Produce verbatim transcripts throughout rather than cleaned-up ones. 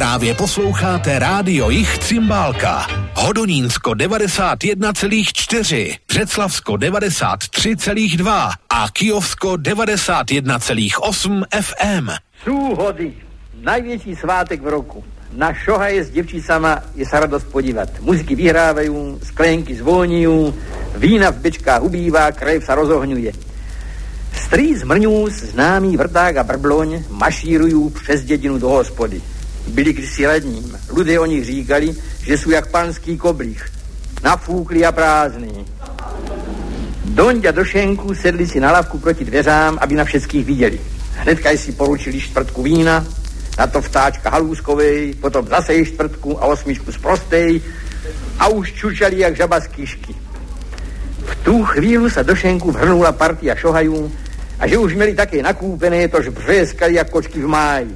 Právě posloucháte Rádio Jich Cymbálka. Hodonínsko devadesát jedna celá čtyři, Břeclavsko devadesát tři celá dva a Kyjovsko devadesát jedna celá osm F M. Súhody, najväčší svátek v roku. Na šohaje s devčicama je sa radosť podívať. Muziky vyhrávajú, sklenky zvoníjú, vína v bečkách ubýva, krev sa rozohňuje. Strýc Mrňús, známý vrdák a brbloň mašírujú přes dedinu do hospody. Byli kdysi radním. Ľudia o nich říkali, že sú jak panský koblík. Nafúkli a prázdný. Doň a Došenku sedli si na lavku proti dveřám, aby na všetkých viděli. Hnedka si poručili štvrtku vína, na to vtáčka halúskovej, potom zase štvrtku a osmičku z prostej a už čučali jak žaba z kyšky. V tú chvíľu sa do šenku vrhnula partia šohajú a že už měli také nakúpené, tož břeskali jak kočky v máji.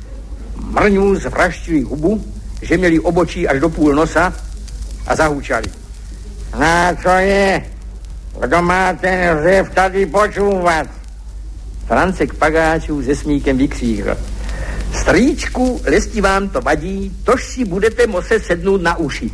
Mrňu zvraštili hubu, že měli obočí až do půl nosa a zahúčali. Na co je? Kdo má ten řev tady počúvat? Francek Pagáčů se smíkem vykříkl. Strýčku, lesti vám to vadí, tož si budete muset sednout na uši.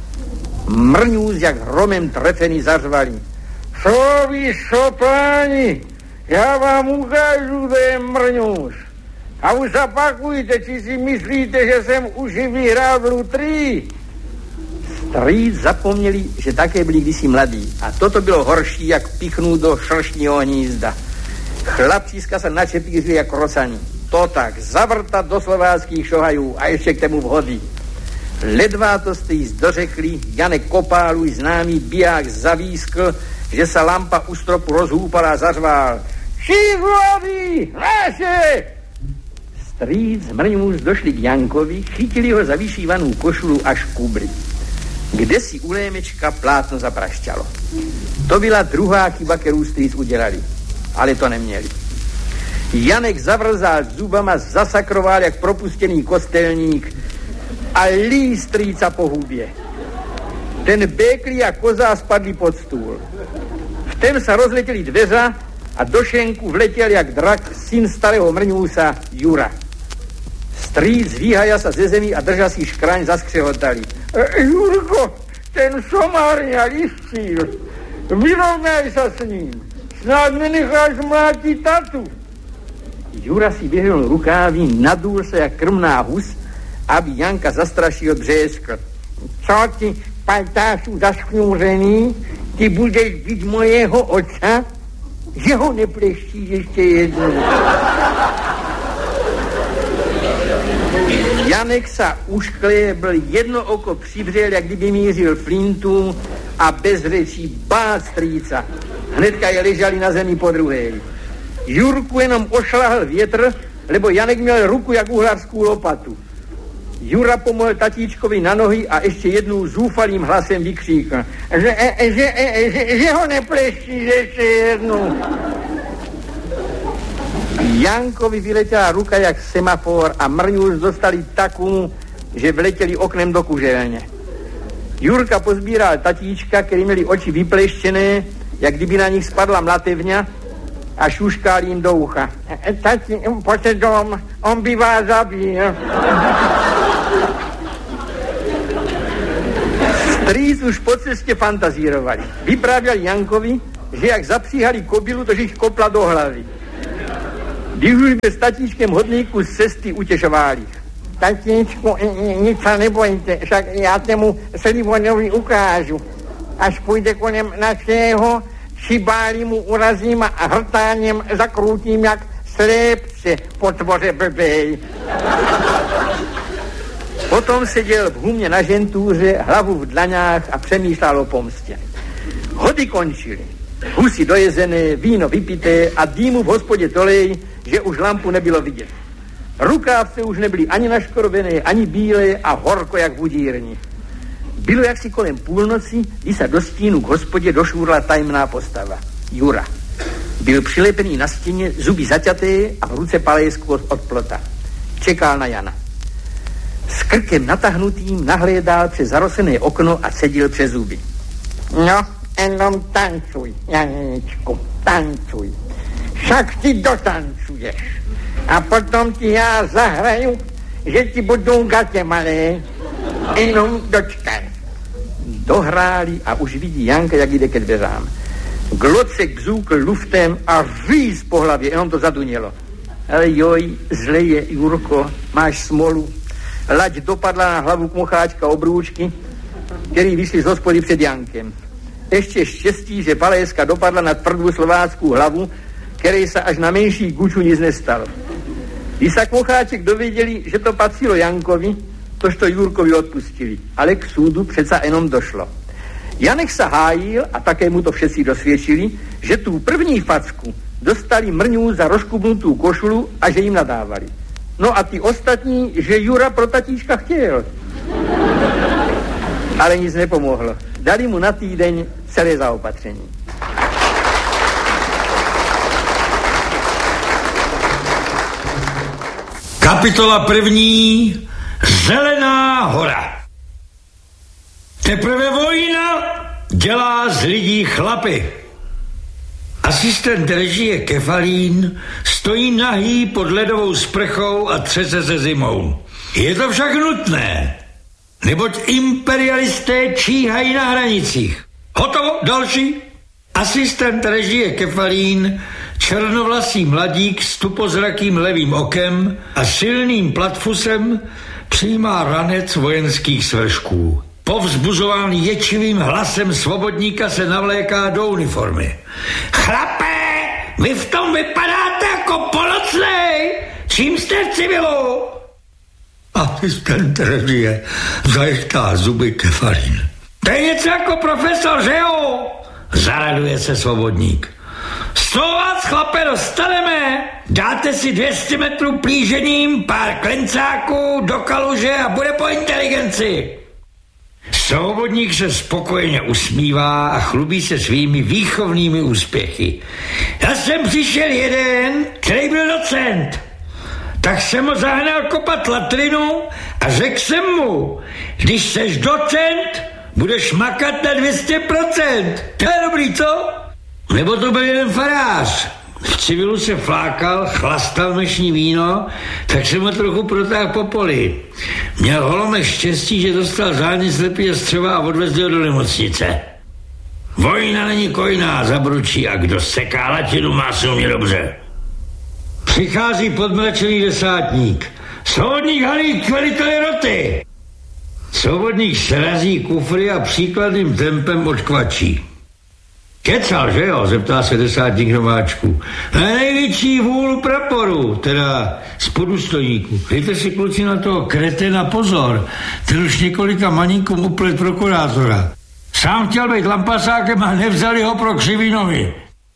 Mrňůz jak hromem trefený zařvali. Co vy, sopáni, já vám ukážu, kde je Mrňůz. A už zapakujte, či si myslíte, že jsem uši vyhrál v lutrii. Strýc zapomněli, že také byli kdysi mladí. A toto bylo horší, jak pichnout do šršního hnízda. Chlapčíska sa načepířili jak rocaní. To tak, zavrtat do slováckých šohajů a ještě k tomu vhodí. Ledvá to stýc dořekli, Janek Kopáluj, známý biják, zavískl, že sa lampa u stropu rozhúpala a zařvál. Šízlovi, naše! Strýc Mrňůz došli k Jankovi, chytili ho za vyšívanou košulu až k kubli. Kde si u lémečka plátno zaprašťalo. To byla druhá chyba, kterou strýc udělali. Ale to neměli. Janek zavrzal zubama, zasakroval jak propustený kostelník a lí strýca po hubě. Ten békli a koza spadli pod stůl. Vtem sa rozletěli dveře a do šenku vletěl jak drak syn starého Mrňúsa Jura. Strýc výhaja sa ze zemí a drža si škraň zaskřehotali. E, Jurko, ten somár mňa listil. Vyrovnaj sa s ním. Snad nenecháš mlátiť tatu. Jura si běhnul rukáví, nadul se jak krmná hus, aby Janka zastrašil břeskl. Co ti, pajtášu zaskňúřený, ty budeš byť mojeho oca? Že ho nepleštíš ještě jednou. Janek sa ušklébl, jedno oko přivřel, jak kdyby mířil flintu a bez řečí bát strýca. Hnedka je ležali na zemi po druhé. Jurku jenom ošlahl větr, lebo Janek měl ruku jak uhlarskou lopatu. Jura pomohl tatíčkovi na nohy a ještě jednou zúfalým hlasem vykříkl. Že, že, že, že, že ho nepleštíš ještě jednou. Jankovi vyletěla ruka jak semafor a Mrňůz dostali takú, že vletěli oknem do kuželně. Jurka pozbíral tatíčka, který měli oči vypleštěné, jak kdyby na nich spadla mlatevňa, a šuškal jim do ucha. Tati, pojďte dom, on by vás zabil. Strýc už po cestě fantazírovali. Vyprávěli Jankovi, že jak zapříhali kobylu, to jich kopla do hlavy. Když už byl s tatíčkem hodníku z cesty utěšovali. Tatíčku, nic sa nebojte, však já tomu Slivonovi ukážu. Až půjde konem našeho, šibáli mu urazím a hrtáním zakrútím jak slépce po tvoře blbej. Potom seděl v humě na žentúře, hlavu v dlaňách a přemýšlel o pomstě. Hody končily. Husy dojezené, víno vypité a dýmu v hospodě tolej, že už lampu nebylo vidět. Rukávce už nebyly ani naškrobené, ani bílé a horko jak v udírni. Bylo jaksi kolem půlnoci, kdy se do stínu k hospodě došúrla tajemná postava. Jura. Byl přilepený na stěně, zuby zaťaté a v ruce palésku od, od plota. Čekal na Jana. S krkem natahnutým nahlédal přes zarosené okno a cedil přes zuby. No, jenom tancuj, Janíčku, tancuj. Však ty dotancuješ. A potom ti já zahraju, že ti budou gatě malé, jenom dočkaj. Dohráli a už vidí Janka, jak jde ke dveřám. Glocek bzúkl luftem a víz po hlavě, jenom to zadunělo. Ale joj, zle je, Jurko, máš smolu. Laď dopadla na hlavu kmocháčka obrůčky, který vyšli z hospody před Jankem. Ještě štěstí, že Paléska dopadla na tvrdou slováckou hlavu, který se až na menší guču nic nestalo. Když se kmocháček dověděli, že to patřilo Jankovi, tož to Jurkovi odpustili. Ale k súdu přeca jenom došlo. Janek se hájil a také mu to všetci dosvědčili, že tu první facku dostali mrňů za rozkubnutou košulu a že jim nadávali. No a ty ostatní, že Jura pro tatíčka chtěl. Ale nic nepomohlo. Dali mu na týdeň celé zaopatření. Kapitola první. Zelená hora. Teprve vojna dělá z lidí chlapy. Asistent režie Kefalín stojí nahý pod ledovou sprchou a třese se zimou. Je to však nutné, neboť imperialisté číhají na hranicích. Hotovo, další. Asistent režie Kefalín, černovlasý mladík s tupozrakým levým okem a silným platfusem, přijímá ranec vojenských svršků. Povzbuzován ječivým hlasem svobodníka se navléká do uniformy. Chlape, vy v tom vypadáte jako polocnej. Čím jste v civilu? Asistent režie zajechtá zuby Kefalín. To je něco jako profesor, že jo? Zaraduje se svobodník. sto vás, chlape, dostaneme. Dáte si dvě stě metrů plížením, pár klencáků do kaluže a bude po inteligenci. Svobodník se spokojeně usmívá a chlubí se svými výchovnými úspěchy. Já jsem přišel jeden, který byl docent. Tak jsem ho zahnal kopat latrinu a řekl jsem mu, když seš docent, budeš makat na dvě stě procent. To je dobrý, co? Nebo to byl jeden farář. V civilu se flákal, chlastal mešní víno, tak jsem ho trochu protáhl po poli. Měl Holomek štěstí, že dostal zánět slepý střeva a odvezli ho do nemocnice. Vojna není kojná, zabručí, a kdo seká latinu, má se mě dobře. Přichází podmračený desátník. Svobodník Halík, veliteli roty. Svobodník srazí kufry a příkladným tempem odkvačí. Kecal, že jo? Zeptá se desátník nováčku. Na největší vůl praporu, teda z podůstojníku. Dejte si, kluci, na toho kreténa pozor. Ten už několika maníkům uplet prokurátora. Sám chtěl být lampasákem a nevzali ho pro křivý nohy.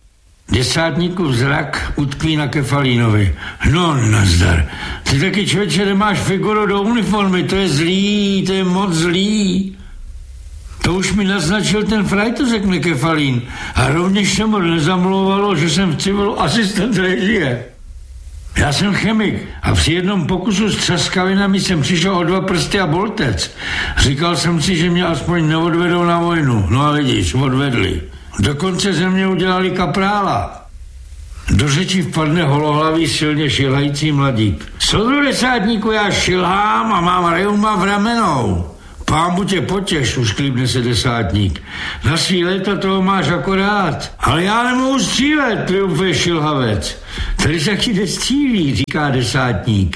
Desátníkův zrak utkví na Kefalínovi. No, nazdar. Ty taky, člověče, nemáš figuru do uniformy, to je zlý, to je moc zlý. To už mi naznačil ten frajto, řekne Kefalín. A rovněž se mu nezamlouvalo, že jsem v civilu asistent režie. Já jsem chemik a při jednom pokusu s třaskavinami jsem přišel o dva prsty a boltec. Říkal jsem si, že mě aspoň neodvedou na vojnu. No a vidíš, odvedli. Dokonce ze mě udělali kaprála. Do řeči vpadne holohlavý, silně šilhající mladík. Soudru desátníku, já šilhám a mám reuma v ramenou. Pámbu tě potěš, už klíbne se desátník. Na svý léta toho máš akorát. Ale já nemohu střílet, triumfuje šilhavec. Tady se chyde střílí, říká desátník.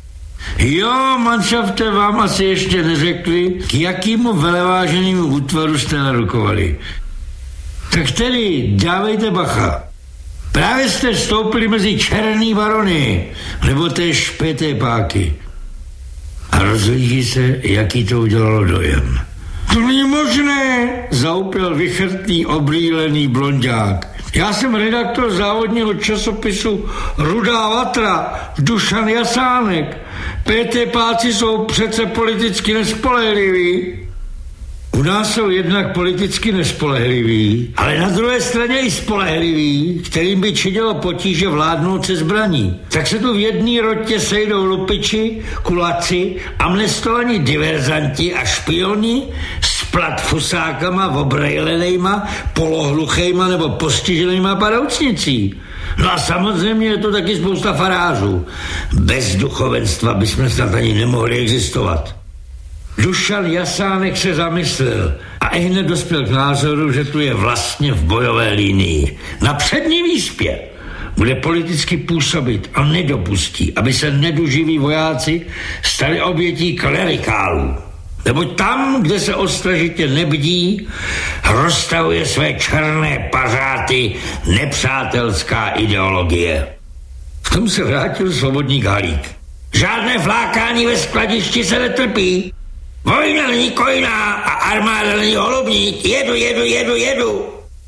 Jo, manšafte, vám asi ještě neřekli, k jakýmu veleváženému útvaru jste narukovali. Tak tedy dávejte bacha. Právě jste vstoupili mezi černý barony, nebo té špeté páky. A rozhlíží se, jaký to udělalo dojem. To není možné, zaupěl vychrtlý, oblílený blonďák. Já jsem redaktor závodního časopisu Rudá vatra, Dušan Jasánek. P T páci jsou přece politicky nespolehliví. U nás jsou jednak politicky nespolehliví, ale na druhé straně i spolehliví, kterým by činilo potíže vládnout se zbraní. Tak se tu v jedné rotě sejdou lupiči, kulaci, amnestovaní diverzanti a špioni s platfusákama, obrejlenejma, polohluchejma nebo postiženýma padoucnicí. No a samozřejmě je to taky spousta farářů. Bez duchovenstva bychom snad ani nemohli existovat. Dušan Jasánek se zamyslel a ihned dospěl k názoru, že tu je vlastně v bojové linii. Na přední výspě bude politicky působit a nedopustí, aby se neduživí vojáci stali obětí klerikálů. Neboť tam, kde se ostražitě nebdí, rozstavuje své černé pařáty nepřátelská ideologie. V tom se vrátil svobodník Halík. Žádné flákání ve skladišti se netrpí. Vojna není kojná a armáda není holubník. Jedu, jedu, jedu, jedu.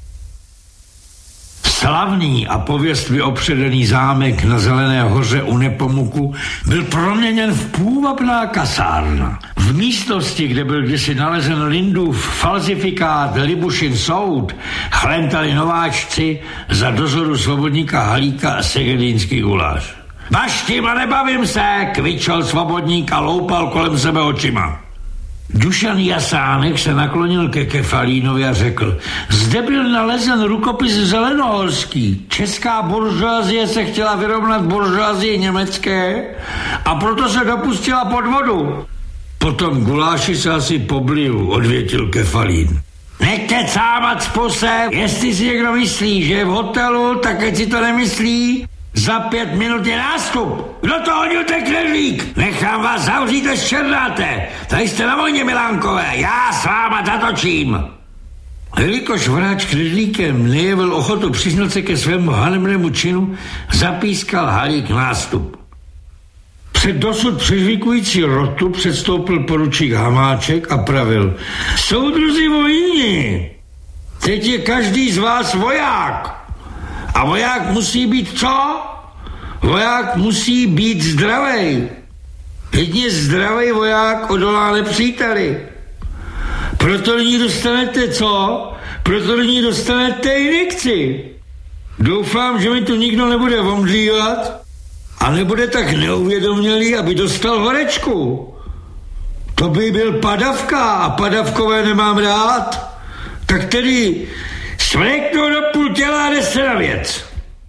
Slavný a pověstvě opředený zámek na Zelené hoře u Nepomuku byl proměněn v půvabná kasárna. V místnosti, kde byl kdysi nalezen Lindův falzifikát Libušin soud, chlentali nováčci za dozoru svobodníka Halíka a segedínský guláš. Baštím a nebavím se, kvičel svobodník a loupal kolem sebe očima. Dušan Jasánek se naklonil ke Kefalínovi a řekl: zde byl nalezen rukopis zelenohorský. Česká buržoazie se chtěla vyrovnat buržoazii německé a proto se dopustila podvodu. Potom guláši se asi pobliju, odvětil Kefalín. Nechte cámat spuse, jestli si někdo myslí, že je v hotelu, tak ať si to nemyslí. Za pět minut je nástup. Kdo to hodil, ten knedlík? Nechám vás zavřít a ščernáte. Tady jste na vojně, Milánkové. Já s váma zatočím. Jelikož vráč knedlíkem nejevil ochotu přiznat se ke svému hanebnému činu, zapískal Halík nástup. Před dosud přežvíkující rotu předstoupil poručík Hamáček a pravil: soudruzi vojíni, teď je každý z vás voják. A voják musí být co? Voják musí být zdravej. Jedině zdravej voják odolá nepříteli. Proto nyní dostanete co? Proto nyní dostanete injekci. Doufám, že mi tu nikdo nebude omdlívat a nebude tak neuvědomělý, aby dostal horečku. To by byl padavka a padavkové nemám rád. Tak tedy svléknou do půl těla a jde se na věc.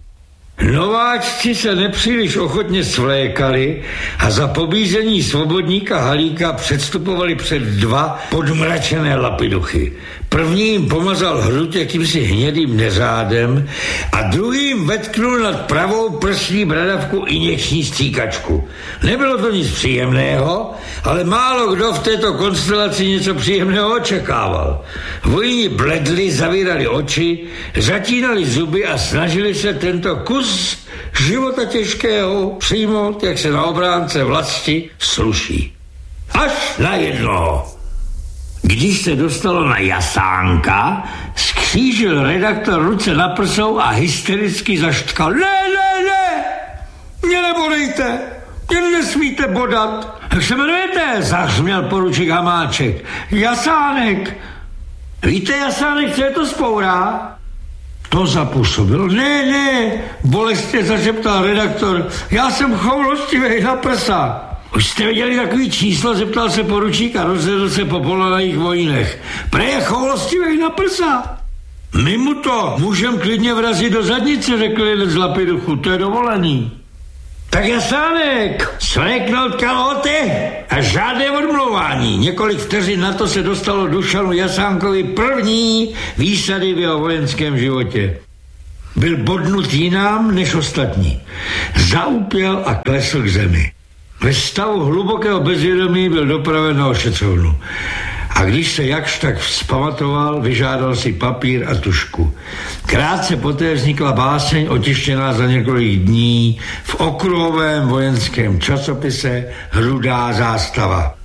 Nováčci se nepříliš ochotně svlékali a za pobízení svobodníka Halíka předstupovali před dva podmračené lapiduchy. První jim pomazal hruď jakýmsi hnědým neřádem a druhý jim vetknul nad pravou prsní bradavku injekční stříkačku. Nebylo to nic příjemného, ale málo kdo v této konstelaci něco příjemného očekával. Vojíni bledli, zavírali oči, zatínali zuby a snažili se tento kus života těžkého přijmout, jak se na obránce vlasti sluší. Až na jednoho. Když se dostalo na Jasánka, skřížil redaktor ruce na prsou a hystericky zaštkal: Ne, ne, ne, mě nebodejte, mě nesmíte bodat. Jak se jmenujete? Zahřměl poručík Hamáček. Jasánek. Víte, Jasánek, co je to spoura? To zapůsobilo. Ne, ne, bolestně zašeptal redaktor. Já jsem choulostivej na prsa. Už jste viděli takový číslo, zeptal se poručík a rozhledl se po polonajích vojnech. Prej je choulostivej na prsa. My mu to můžem klidně vrazit do zadnice, řekl jeden z lapiduchů, to je dovolený. Tak Jasánek, svléknout kalhoty a žádné odmlouvání. Několik vteřin na to se dostalo Dušanu Jasánkovi první výsady v jeho vojenském životě. Byl bodnut jinám než ostatní. Zaupěl a klesl k zemi. Ve stavu hlubokého bezvědomí byl dopraven na ošetřovnu. A když se jakž tak vzpamatoval, vyžádal si papír a tužku. Krátce poté vznikla báseň otištěná za několik dní v okruhovém vojenském časopise Rudá zástava.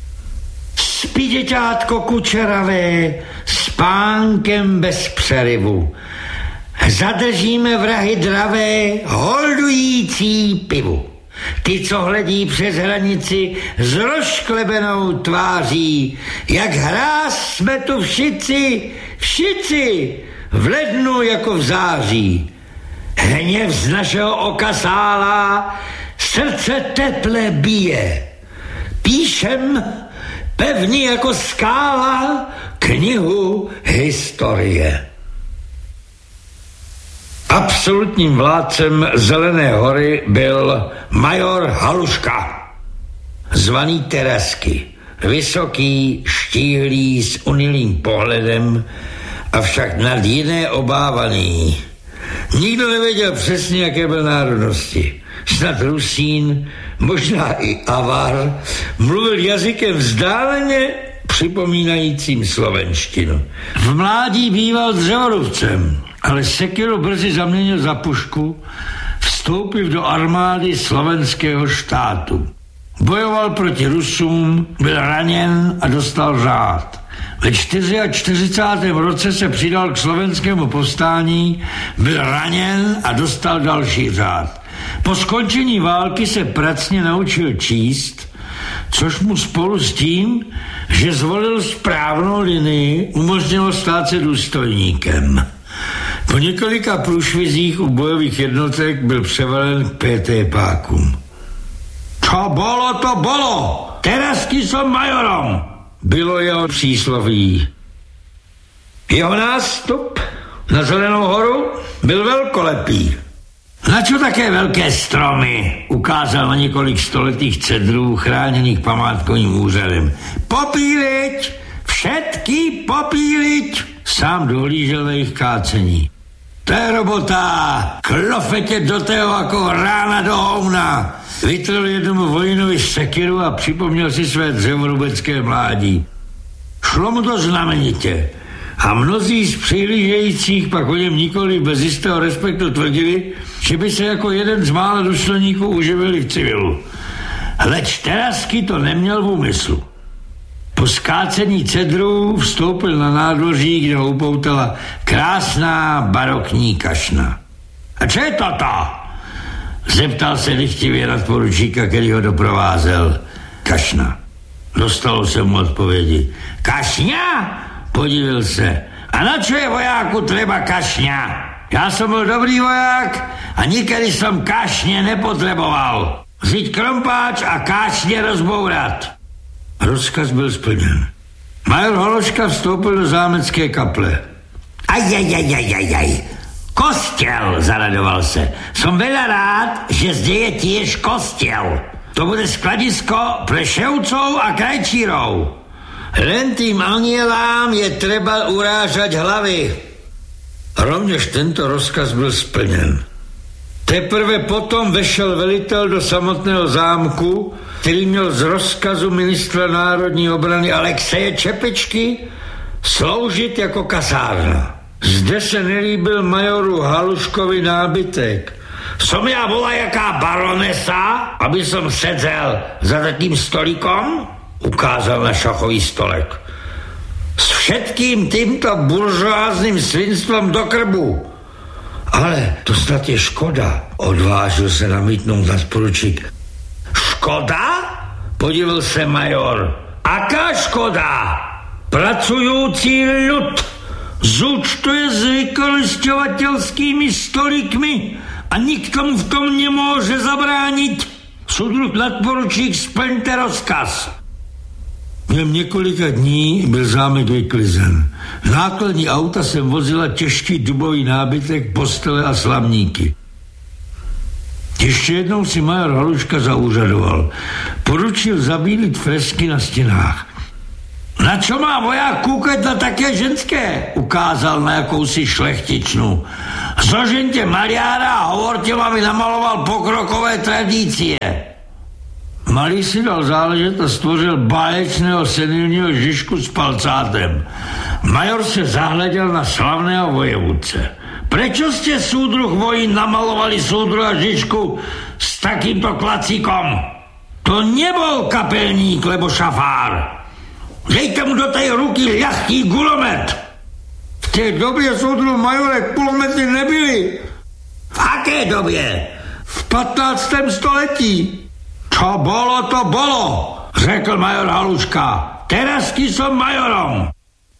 Spí děťátko kučeravé, spánkem bez přerivu. Zadržíme vrahy dravé, holdující pivu. Ty, co hledí přes hranici s rozšklebenou tváří, jak hráz jsme tu všici, všici, v lednu jako v září. Hněv z našeho oka sálá, srdce teple bije. Píšem, pevný jako skála, knihu historie. Absolutním vládcem Zelené hory byl major Haluška, zvaný Terazky. Vysoký, štíhlý, s unilým pohledem, avšak nad jiné obávaný. Nikdo nevěděl přesně, jaké byl národnosti. Snad Rusín, možná i Avar, mluvil jazykem vzdáleně připomínajícím slovenštinu. V mládí býval dřevorubcem, ale sekiru brzy zaměnil za pušku, vstoupil do armády slovenského štátu. Bojoval proti Rusům, byl raněn a dostal řád. Ve čtyřicátém čtvrtém roce se přidal k slovenskému povstání, byl raněn a dostal další řád. Po skončení války se pracně naučil číst, což mu spolu s tím, že zvolil správnou linii, umožnilo stát se důstojníkem. Po několika průšvizích u bojových jednotek byl převelen k pé té pákům. Čo bolo, to bolo! Terazky som majorom! Bylo jeho přísloví. Jeho nástup na Zelenou horu byl velkolepý. Na čo také velké stromy? Ukázal na několik stoletých cedrů chráněných památkovým úřadem. Popíliť! Všetky popíliť! Sám dohlížel na jejich kácení. To je robota! Klofe tě do tého jako rána do houna! Vytrhl jednomu vojinovi sekiru a připomněl si své dřevorubecké mládí. Šlo mu to znamenitě a mnozí z přihlížejících pak o něm nikoli bez jistého respektu tvrdili, že by se jako jeden z mála důstojníků uživili v civilu. Leč Terazky to neměl v úmyslu. Po skácení cedrů vstoupil na nádvoří, kde ho upoutala krásná barokní kašna. A čo je toto? Zeptal se dychtivě nadporučíka, který ho doprovázel. Kašna. Dostalo se mu odpovědi. Kašňa? Podivil se. A na čo je vojáku treba kašňa? Já jsem byl dobrý voják a nikdy jsem kašně nepotřeboval. Vzít krompáč a kašně rozbourat. Rozkaz byl splněn. Major Haluška vstoupil do zámecké kaple. Ajajajajajaj. Kostel, zaradoval se. Som veľa rád, že zde je tiež kostel. To bude skladisko pre ševcov a krajčírov. Len tým anielám je treba urážať hlavy. Rovněž tento rozkaz byl splněn. Teprve potom vešel velitel do samotného zámku, který měl z rozkazu ministra národní obrany Alexeje Čepečky sloužit jako kasárna. Zde se nelíbil majoru Haluškovi nábytek. Som ja bola jaká baronesa, aby som sedzel za takým stolikom? Ukázal na šachový stolek. S všetkým týmto buržoáznym svinstvom do krbu. Ale to snad je škoda, odvážil se namítnout nadporučík. Škoda? Podivil se major. Aká škoda? Pracující ľud zúčtuje s vykorisťovateľskými stolikmi a nikto mu v tom nemôže zabrániť. Súdruh nadporučík, splňte rozkaz. Během několika dní byl zámek vyklizen. Nákladní auta sem vozila těžký dubový nábytek, postele a slavníky. Ještě jednou si major Haluška zaúřadoval. Poručil zabílit fresky na stěnách. Na čo má voják kúkať na také ženské? Ukázal na jakousi šlechtičnu. Zožente maliára a hovorte, aby namaloval pokrokové tradície. Malý si dal záležet a stvořil báječného senilního Žižku s palcátem. Major se zahleděl na slavného vojevůdce. Prečo ste, súdruh vojín, namalovali súdruha Žižku s takýmto klacíkom? To nebol kapelník, lebo šafár. Dejte mu do tej ruky ľahký gulomet. V tej době, súdruh majore, kulomety nebyly. V aké době? V patnáctém století. Čo bolo, to bolo, řekl major Haluška. Terazky som majorom.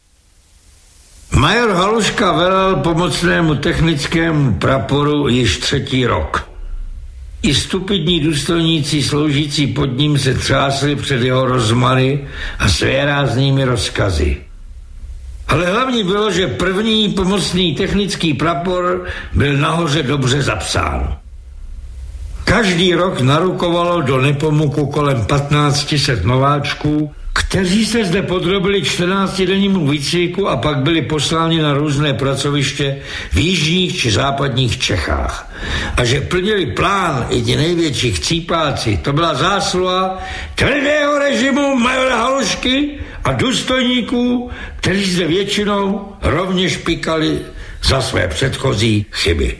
Major Haluška velel pomocnému technickému praporu již třetí rok. I stupidní důstojníci sloužící pod ním se třásli před jeho rozmary a svéráznými rozkazy. Ale hlavní bylo, že první pomocný technický prapor byl nahoře dobře zapsán. Každý rok narukovalo do Nepomuku kolem patnáct set nováčků, kteří se zde podrobili čtrnáctidennímu výcviku a pak byli posláni na různé pracoviště v jižních či západních Čechách. A že plnili plán i ti největší chcípáci, to byla zásluha tvrdého režimu majora Halušky a důstojníků, kteří zde většinou rovněž pikali za své předchozí chyby.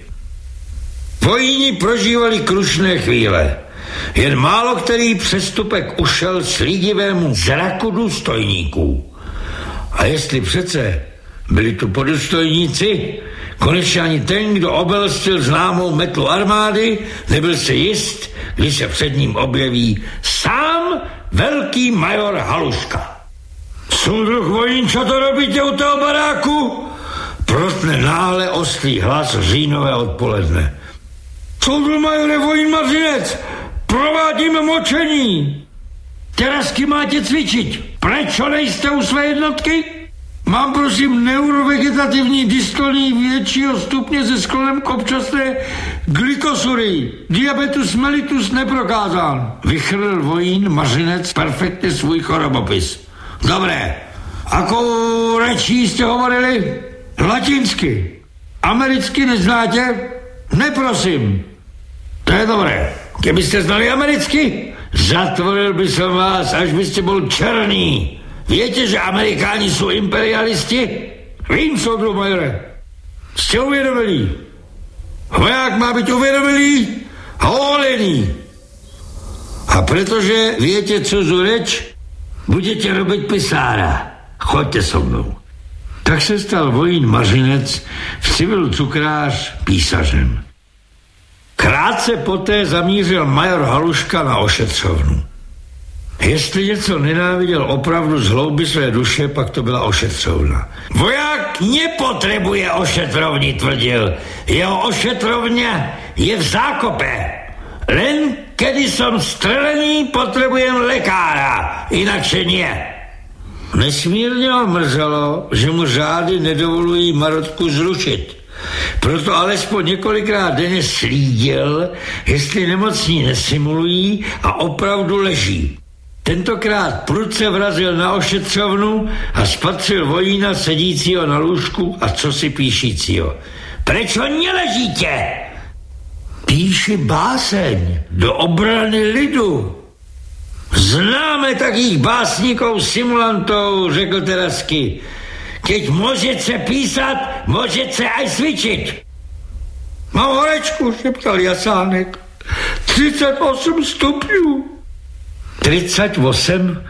Vojíni prožívali krušné chvíle. Jen málo který přestupek ušel slídivému zraku důstojníků. A jestli přece byli tu podůstojníci, konečně ani ten, kdo obelstil známou metlu armády, nebyl si jist, když se před ním objeví sám velký major Haluška. Soudruh vojín, čo to robíte u toho baráku? Protne náhle ostrý hlas říjnové odpoledne. Soudruh majore vojín Mařinec, provádíme močení. Terasky máte cvičit. Prečo nejste u své jednotky? Mám prosím neurovegetativní dystonii většího stupně se sklonem k občasné glikosurii. Diabetus mellitus neprokázán. Vychrlil vojín Mařinec perfektně svůj chorobopis. Dobré. Akou rečí jste hovorili? Latinsky. Americky neznáte? Neprosím. To je dobré. Kdybyste znali americky, zatvoril by som vás, až byste byl černý. Víte, že Amerikáni jsou imperialisti? Vím, soudruh majore. Jste uvědomilí. Voják má být uvědomilý a oholený. A protože víte cudzu reč, budete robit pisára. Choďte so mnou. Tak se stal vojín Mařinec v civilu cukrář písařem. Krátce poté zamířil major Haluška na ošetřovnu. Jestli něco nenáviděl opravdu z hlouby své duše, pak to byla ošetřovna. Voják nepotřebuje ošetrovni, tvrdil. Jeho ošetrovňa je v zákope. Len kedy som strelený, potřebujem lekára, inakše nie. Nesmírně ho mrzelo, že mu řády nedovolují Marotku zrušit. Proto alespoň několikrát denně slídil, jestli nemocní nesimulují a opravdu leží. Tentokrát prudce vrazil na ošetřovnu a spatřil vojína sedícího na lůžku a cosi píšícího. Prečo neležíte? Píši báseň do obrany lidu. Známe takých básníkov simulantov, řekl Terasky. Keď môžete písať, môžete aj cvičiť. Mám horečku, šeptal Jasánek. tridsaťosem stupňů. tridsaťosem?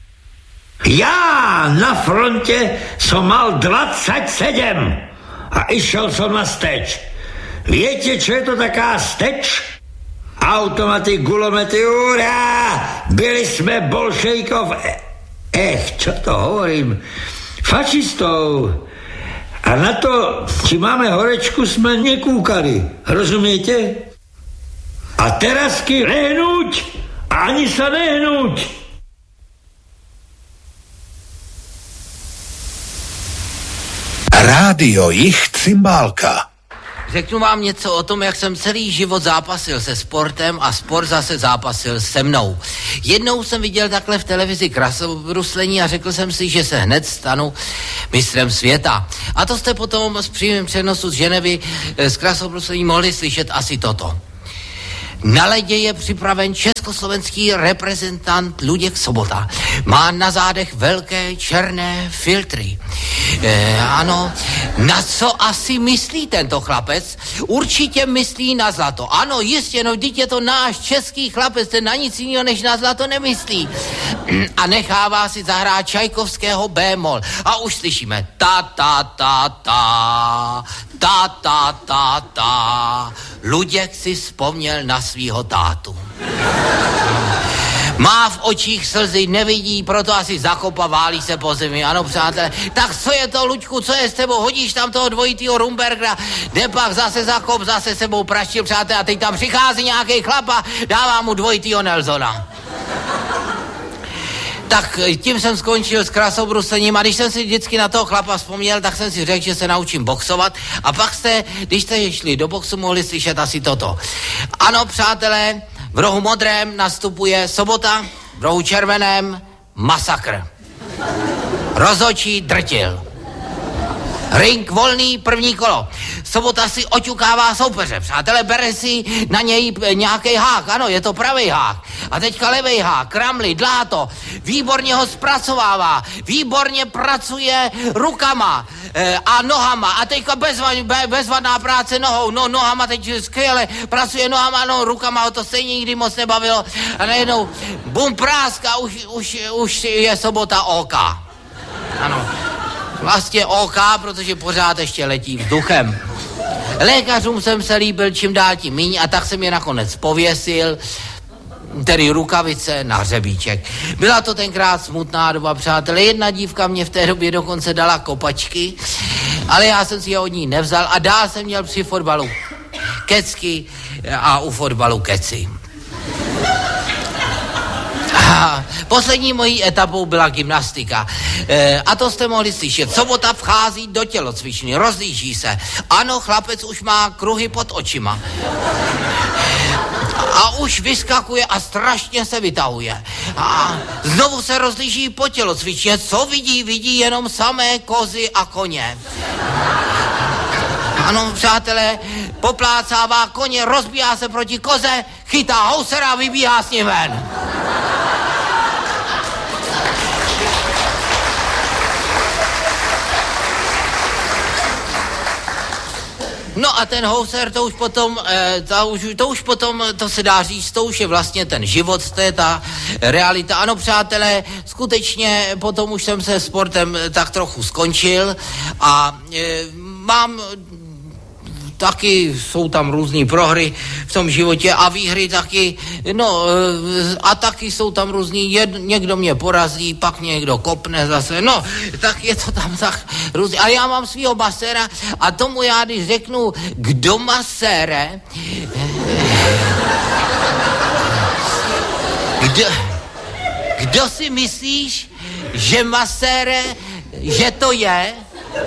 Já na fronte som mal dvadsaťsedem a išiel som na steč. Viete, čo je to taká steč? Automaty, gulomety, urá! Byli sme bolšejkov. Ech, čo to hovorím? Fašistov. A na to, či máme horečku, sme nekúkali. Rozumiete? A Terasky nehnúť, ani sa nehnúť. Rádio Jich Cymbálka. Řeknu vám něco o tom, jak jsem celý život zápasil se sportem a sport zase zápasil se mnou. Jednou jsem viděl takhle v televizi krasobruslení a řekl jsem si, že se hned stanu mistrem světa. A to jste potom s přímým přenosu z Ženevy z krasobruslení mohli slyšet asi toto. Na ledě je připraven československý reprezentant Luděk Sobota. Má na zádech velké černé filtry. E, ano, na co asi myslí tento chlapec? Určitě myslí na zlato. Ano, jistě, no vždyť je to náš český chlapec, ten na nic jiného než na zlato nemyslí. A nechává si zahrát Čajkovského bémol. A už slyšíme ta ta ta ta ta ta ta ta. Luděk si vzpomněl na svýho tátu. Má v očích slzy, nevidí, proto asi zakopa, válí se po zemi. Ano, přátelé, tak co je to, Luďku, co je s tebou? Hodíš tam toho dvojitýho Rumbergera, jde pak zase zakop, zase sebou praštil, přátelé, a teď tam přichází nějaký chlap a dává mu dvojitýho Nelsona. Tak tím jsem skončil s krasobruslením a když jsem si vždycky na toho chlapa vzpomněl, tak jsem si řekl, že se naučím boxovat a pak jste, když jste šli do boxu, mohli slyšet asi toto. Ano, přátelé, v rohu modrém nastupuje Sobota, v rohu červeném Masakr. Rozhodčí Drtil. Ring volný, první kolo. Sobota si oťukává soupeře. Přátelé, bere si na něj nějaký hák. Ano, je to pravý hák. A teďka levý hák, kramli, dláto. Výborně ho zpracovává. Výborně pracuje rukama e, a nohama. A teďka bezvad, be, bezvadná práce nohou. No, nohama teď skvěle pracuje nohama, no, rukama ho to stejně nikdy moc nebavilo. A najednou bum práska, už, už, už je Sobota OK. Ano. Vlastně OK, protože pořád ještě letí vzduchem. Lékařům jsem se líbil čím dál tím míň a tak jsem je nakonec pověsil, tedy rukavice na hřebíček. Byla to tenkrát smutná doba, přátelé. Jedna dívka mě v té době dokonce dala kopačky, ale já jsem si je od ní nevzal a dál jsem měl při fotbalu kecky a u fotbalu keci. A poslední mojí etapou byla gymnastika. E, a to jste mohli slyšet. Sobota vchází do tělocvičny, rozlíží se. Ano, chlapec už má kruhy pod očima. A už vyskakuje a strašně se vytahuje. A znovu se rozlíží po tělocvičně. Co vidí? Vidí jenom samé kozy a koně. Ano, přátelé, poplácává koně, rozbíhá se proti koze, chytá housera a vybíhá s ním ven. No a ten houser, to už potom, to už, to už potom, to se dá říct, to už je vlastně ten život, to je ta realita. Ano, přátelé, skutečně potom už jsem se sportem tak trochu skončil a e, mám... Taky jsou tam různý prohry v tom životě a výhry taky, no a taky jsou tam různý, jed, někdo mě porazí, pak mě někdo kopne zase, no, tak je to tam tak různý, ale já mám svýho maséra a tomu já, když řeknu, kdo masére, kdo, kdo si myslíš, že masére, že to je?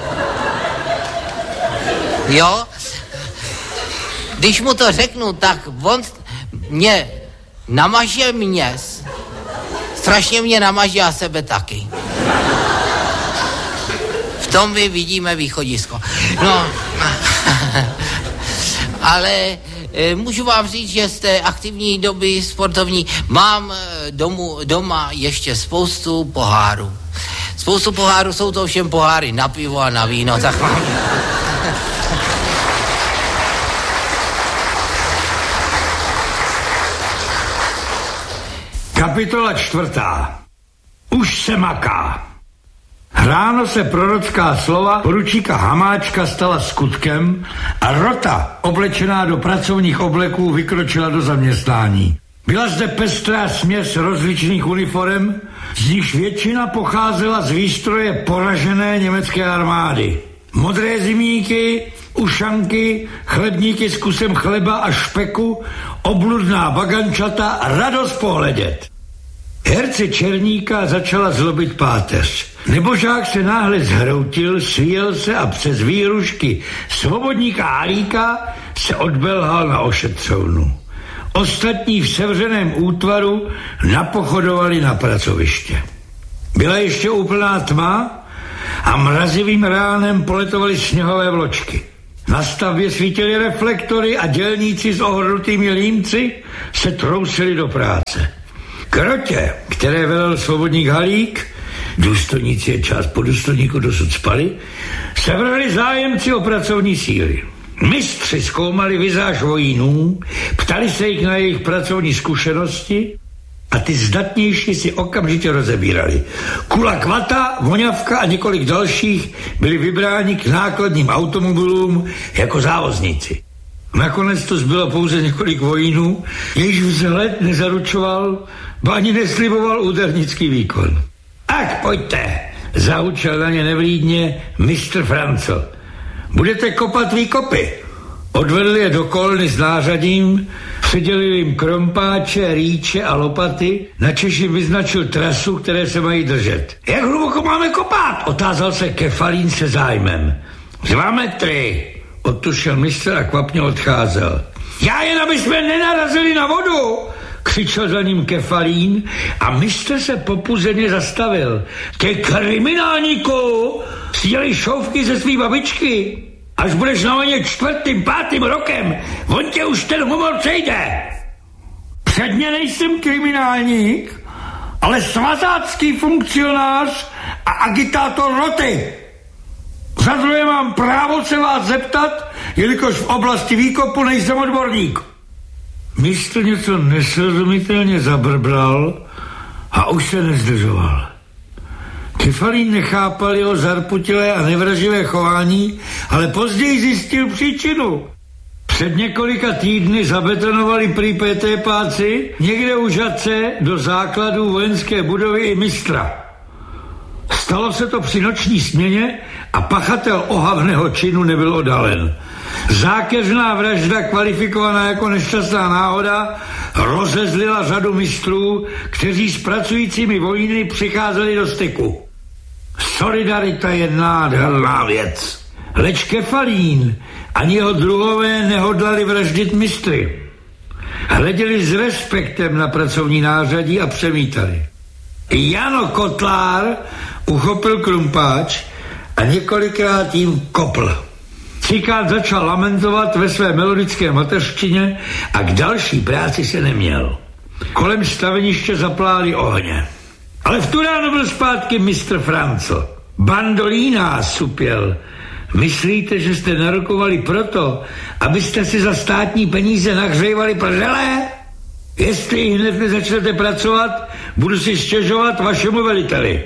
Jo? Když mu to řeknu, tak on mě namaže měs. Strašně mě namaže a sebe taky. V tom my vidíme východisko. No, ale e, můžu vám říct, že z té aktivní doby sportovní mám domu, doma ještě spoustu pohárů. Spoustu pohárů, jsou to všem poháry na pivo a na víno, tak mám... Kapitola čtvrtá. Už se maká. Ráno se prorocká slova poručíka Hamáčka stala skutkem a rota, oblečená do pracovních obleků, vykročila do zaměstnání. Byla zde pestrá směs rozličných uniforem, z nichž většina pocházela z výstroje poražené německé armády. Modré zimníky, ušanky, chlebníky s kusem chleba a špeku, obludná bagančata, radost pohledět. Herce Černíka začala zlobit páteř. Nebožák se náhle zhroutil, svíjel se a přes výrušky svobodníka Halíka se odbelhal na ošetřovnu. Ostatní v sevřeném útvaru napochodovali na pracoviště. Byla ještě úplná tma a mrazivým ránem poletovaly sněhové vločky. Na stavbě svítily reflektory a dělníci s ohrnutými límci se trousili do práce. K rotě, které velel svobodník Halík, důstojníci je část po důstojníku dosud spali, se vrhli zájemci o pracovní síly. Mistři zkoumali vizáž vojínů, ptali se jich na jejich pracovní zkušenosti a ty zdatnější si okamžitě rozebírali. Kula Kvata, Voňavka a několik dalších byli vybráni k nákladním automobilům jako závozníci. Nakonec to zbylo pouze několik vojínů, jejichž vzhled nezaručoval, ba ani nesliboval údernický výkon. Ach, pojďte, zahučel na ně nevlídně mistr Franco. Budete kopat výkopy. Odvedl je do kolny s nářadím Předělil jim krompáče, rýče a lopaty, načež jim vyznačil trasu, které se mají držet. Jak hluboko máme kopat? Otázal se Kefalín se zájmem. Dva metry, odtušil mistr a kvapně odcházel. Já jen, aby jsme nenarazili na vodu, křičel za ním Kefalín a mistr se popuzeně zastavil. Ke kriminálníku, si dělej šouvky ze svý babičky. Až budeš na vaně čtvrtým, pátým rokem, on tě už ten humor přejde. Předně nejsem kriminálník, ale svazácký funkcionář a agitátor roty. Za druhé mám právo se vás zeptat, jelikož v oblasti výkopu nejsem odborník. Mistr něco nesrozumitelně zabrbral a už se nezdržoval. Kefalín nechápal jeho zarputilé a nevraživé chování, ale později zjistil příčinu. Před několika týdny zabetonovali prý pétépáci někde u Žatce do základů vojenské budovy i mistra. Stalo se to při noční směně a pachatel ohavného činu nebyl odhalen. Zákeřná vražda, kvalifikovaná jako nešťastná náhoda, rozezlila řadu mistrů, kteří s pracujícími vojíny přicházeli do styku. Solidarita je nádherná věc. Leč Kefalín ani jeho druhové nehodlali vraždit mistry. Hleděli s respektem na pracovní nářadí a přemítali. Jano Kotlár uchopil krumpáč a několikrát jim kopl. Cikát začal lamentovat ve své melodické mateřštině a k další práci se neměl. Kolem staveniště zapláli ohně. Ale v tu ráno byl zpátky mistr Francl. Bandolína, supěl. Myslíte, že jste narokovali proto, abyste si za státní peníze nahřejvali prdele? Jestli hned nezačnete pracovat, budu si stěžovat vašemu veliteli.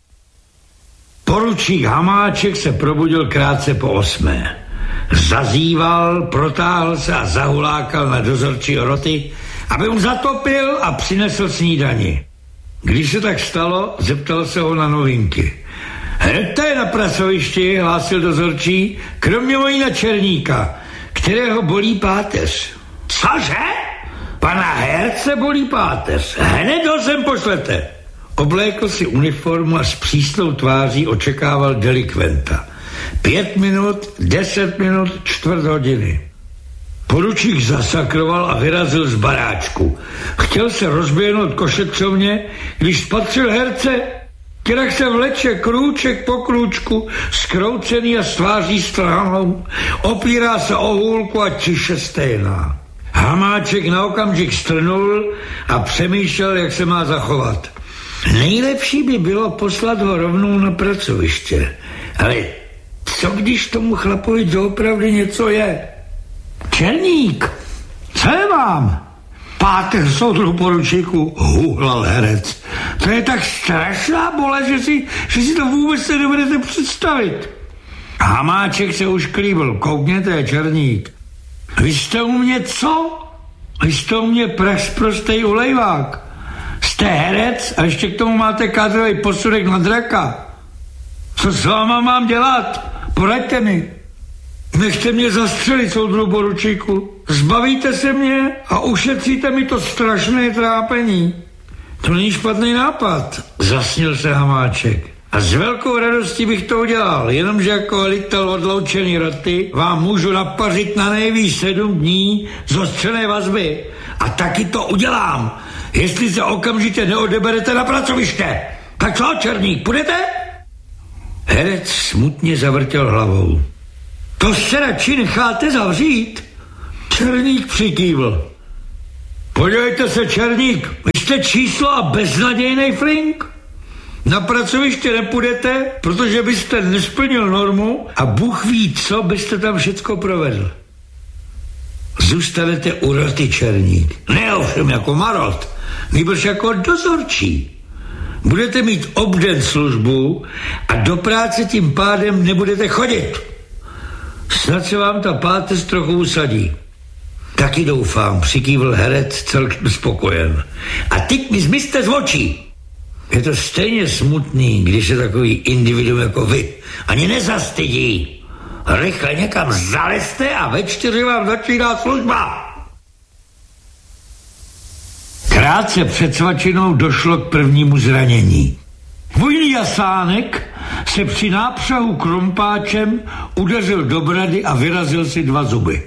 Poručík Hamáček se probudil krátce po osmé. Zazíval, protáhl se a zahulákal na dozorčího roty, aby mu zatopil a přinesl snídani. Když se tak stalo, zeptal se ho na novinky. Hnedte na pracovišti, hlásil dozorčí, kromě vojína Černíka, kterého bolí páteř. Cože? Pana Herce bolí páteř. Hned ho sem pošlete. Oblékl si uniformu a s přísnou tváří očekával delikventa. Pět minut, deset minut, čtvrt hodiny. Poručík zasakroval a vyrazil z baráčku. Chtěl se rozběhnout k ošetřovně, když spatřil Herce, kterak se vleče krůček po krůčku, skroucený a s tváří strhanou, opírá se o hůlku a tiše stejná. Hamáček na okamžik strnul a přemýšlel, jak se má zachovat. Nejlepší by bylo poslat ho rovnou na pracoviště. Ale co když tomu chlapovi doopravdy něco je? Černík, co je vám? Páteř, soudru poručíku, huhlal herec. To je tak strašná bolest, že si, že si to vůbec se nebudete představit. Hamáček se už klíbil. Koukněte, Černík. Vy jste u mě co? Vy jste u mě prachsprostej ulejvák. Jste herec a ještě k tomu máte kádrový posudek na draka. Co s váma mám dělat? Poraďte mi. Nechte mě zastřelit, soudru poručíku. Zbavíte se mě a ušetříte mi to strašné trápení. To není špatný nápad, zasnil se Hamáček. A s velkou radostí bych to udělal, jenomže jako velitel odloučený roty vám můžu napařit na nejvíc sedm dní zostřené vazby. A taky to udělám, jestli se okamžitě neodeberete na pracoviště. Tak co, Černík, půjdete? Herec smutně zavrtěl hlavou. To se radši necháte zavřít? Černík přikývl. Podívejte se, Černík, vy jste číslo a beznadějnej flink. Na pracoviště nepůjdete, protože byste nesplnil normu a Bůh ví, co byste tam všecko provedl. Zůstanete u roty, Černík. Ne ovšem jako marot, nýbrž jako dozorčí. Budete mít obden službu a do práce tím pádem nebudete chodit. Snad se vám ta páteř trochu usadí. Taky doufám, přikývl herec celkem spokojen. A teď mi zmizte z očí. Je to stejně smutný, když je takový individuum jako vy. Ani nezastydí. Rychle někam zalezte a ve čtyři vám začíná služba. Krátce před svačinou došlo k prvnímu zranění. Vojný Jasánek se při nápřahu krompáčem udeřil do brady a vyrazil si dva zuby.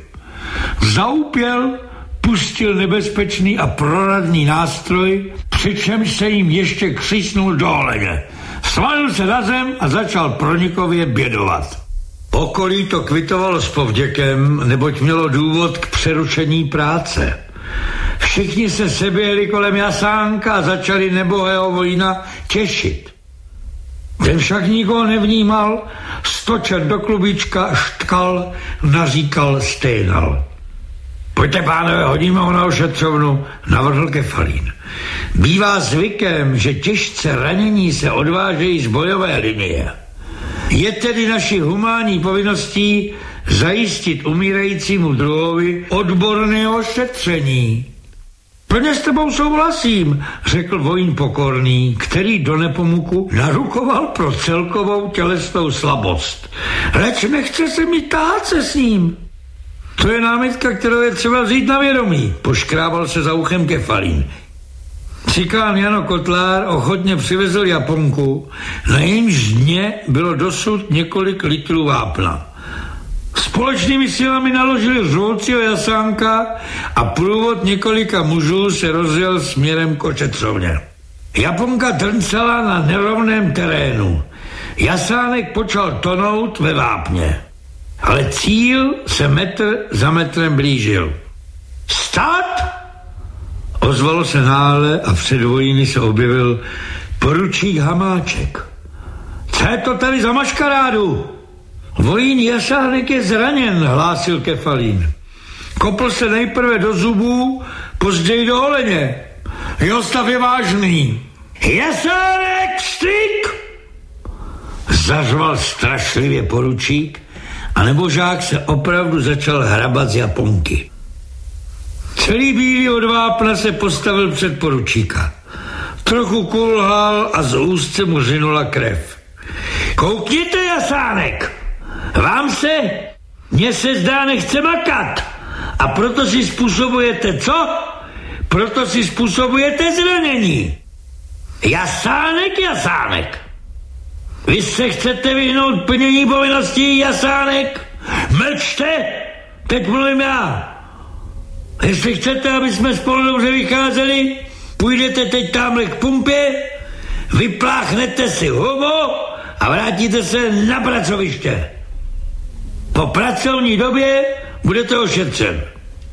Zaupěl, pustil nebezpečný a proradný nástroj, přičemž se jim ještě křisnul do holeně. Svalil se na zem a začal pronikově bědovat. Okolí to kvitovalo s povděkem, neboť mělo důvod k přerušení práce. Všichni se seběhli kolem Jasánka a začali nebohého vojína těšit. Ten však nikoho nevnímal, stočen do klubíčka, štkal, naříkal, sténal. Pojďte, pánové, hodíme ho na ošetřovnu, navrhl Kefalín. Bývá zvykem, že těžce ranění se odvážejí z bojové linie. Je tedy naší humánní povinností zajistit umírajícímu druhovi odborné ošetření. Plně s tebou souhlasím, řekl vojín pokorný, který do Nepomuku narukoval pro celkovou tělesnou slabost. Leč nechce se mi tahat se s ním. To je námitka, kterou je třeba vzít na vědomí, poškrábal se za uchem Kefalín. Cikán Jano Kotlár ochotně přivezl Japonku, na jejímž dně bylo dosud několik litrů vápna. Společnými silami naložili řvoucího Jasánka a průvod několika mužů se rozjel směrem k ošetřovně. Japonka trncala na nerovném terénu. Jasánek počal tonout ve vápně. Ale cíl se metr za metrem blížil. Stát! Ozvalo se náhle a před vojíny se objevil poručík Hamáček. Co je to tady za maškarádu? Vojín Jasánek je zraněn, hlásil Kefalín. Kopl se nejprve do zubů, později do holeně. Jeho stav je vážný. Jasánek, stryk! Zařval strašlivě poručík a nebožák se opravdu začal hrabat z Japonky. Celý bílý od vápna se postavil před poručíka. Trochu kulhal a z úst se mu řinula krev. Koukněte, Jasánek! Vám se, mně se zdá, nechce makat. A proto si způsobujete co? Proto si způsobujete zranění. Jasánek, Jasánek. Vy se chcete vyhnout plnění povinností, Jasánek? Mlčte, teď mluvím já. Jestli chcete, aby jsme spolu dobře vycházeli, půjdete teď tamhle k pumpě, vypláchnete si hubu a vrátíte se na pracoviště. Po pracovní době budete ošetřen.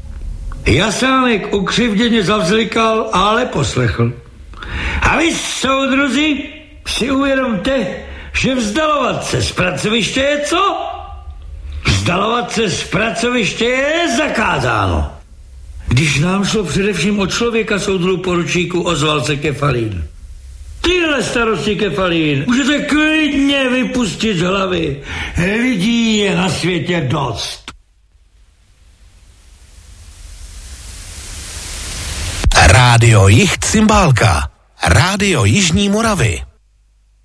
Jasánek ukřivděně zavzlikal, ale poslechl. A vy, soudruzi, si uvědomte, že vzdalovat se z pracoviště je co? Vzdalovat se z pracoviště je zakázáno. Když nám šlo především o člověka, soudru poručíku, ozval se Kefalín. Tyhle starosti, Kefalín, můžete klidně vypustit z hlavy. Lidí je na světě dost. Rádio Jih Cymbálka. Rádio Jižní Moravy.